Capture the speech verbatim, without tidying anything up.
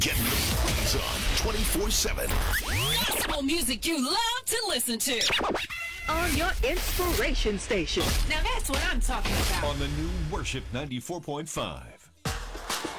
Get your praise on twenty-four seven. Gospel music you love to listen to. On your inspiration station. Now that's what I'm talking about. On the new Worship ninety-four point five.